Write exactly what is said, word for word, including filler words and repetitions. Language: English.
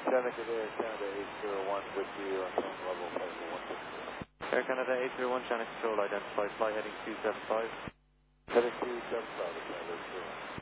Traffic at Air Canada eight zero one with you on level five four one six zero. Air Canada eight zero one, China Control, identify flight heading two seven five. Heading two seven five, Canada eight zero one.